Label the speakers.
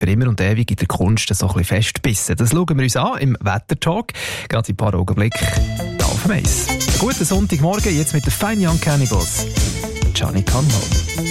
Speaker 1: für immer und ewig in der Kunst so ein bisschen festbissen. Das schauen wir uns an im Wettertalk. Gerade in ein paar Augenblicken da auf dem Eis. Einen guten Sonntagmorgen, jetzt mit den Fine Young Cannibals. Johnny Come Home.